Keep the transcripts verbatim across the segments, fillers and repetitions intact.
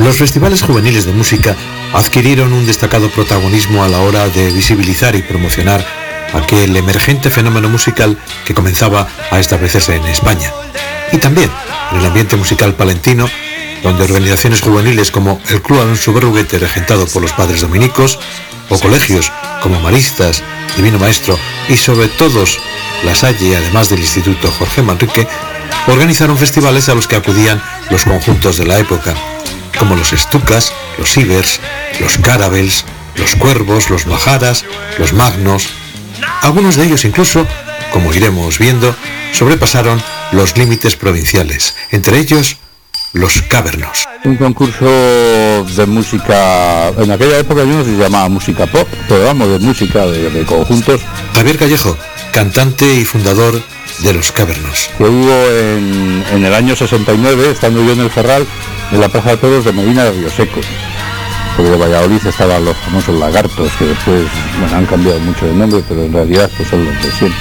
Los festivales juveniles de música adquirieron un destacado protagonismo a la hora de visibilizar y promocionar aquel emergente fenómeno musical que comenzaba a establecerse en España. Y también en el ambiente musical palentino, donde organizaciones juveniles como el Club Alonso Berruguete, regentado por los padres dominicos, o colegios como Maristas, Divino Maestro y sobre todos La Salle, además del Instituto Jorge Manrique, organizaron festivales a los que acudían los conjuntos de la época, como los Estucas, los Ibers, los Caravels, los Cuervos, los Majaras, los Magnos. Algunos de ellos incluso, como iremos viendo, sobrepasaron los límites provinciales, entre ellos los Cavernos. Un concurso de música, en aquella época yo no se llamaba música pop, pero vamos, de música de, de conjuntos. Javier Callejo, cantante y fundador de los Cavernos. Que hubo en, en el año sesenta y nueve, estando yo en el Ferral, en la Plaza de Toros de Medina de Río Seco. Porque de Valladolid estaban los famosos Lagartos, que después, bueno, han cambiado mucho de nombre, pero en realidad pues son los de siempre.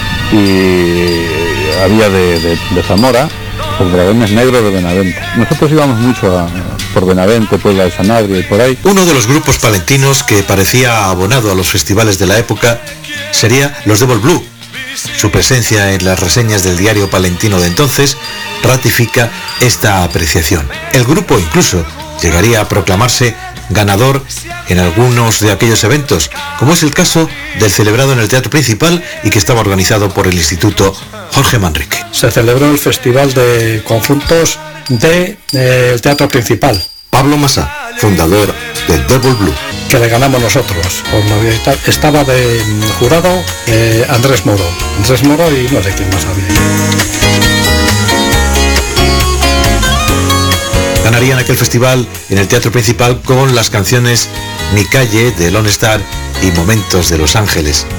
Y había de, de, de Zamora, los Dragones Negros de Benavente. Nosotros íbamos mucho a, por Benavente, Puebla de Sanabria y por ahí. Uno de los grupos palentinos que parecía abonado a los festivales de la época sería los Devil Blue. Su presencia en las reseñas del diario palentino de entonces ratifica esta apreciación. El grupo incluso llegaría a proclamarse ganador en algunos de aquellos eventos, como es el caso del celebrado en el Teatro Principal y que estaba organizado por el Instituto Jorge Manrique. Se celebró el Festival de Conjuntos del de, eh, Teatro Principal. Pablo Masá, fundador de Devil Blue. Que le ganamos nosotros. Estaba de jurado eh, Andrés Moro. Andrés Moro y no sé quién más había. Ganarían aquel festival en el Teatro Principal con las canciones Mi Calle de Lone Star y Momentos de Los Ángeles.